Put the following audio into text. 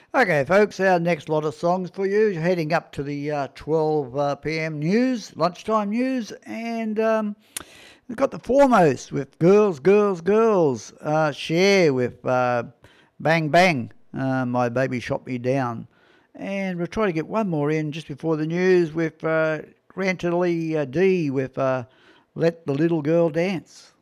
Okay, folks, our next lot of songs for you, heading up to the 12 p.m. news, lunchtime news, and we've got the Foremost with Girls, Girls, Girls, Cher with Bang Bang, My Baby Shot Me Down, and we'll try to get one more in just before the news with Grantly D with Let the Little Girl Dance.